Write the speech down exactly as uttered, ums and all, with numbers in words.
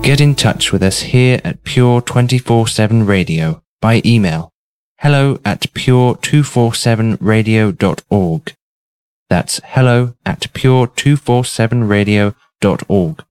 Get in touch with us here at Pure twenty-four seven Radio by email hello at pure two forty-seven radio dot org. That's hello at pure two forty-seven radio dot org.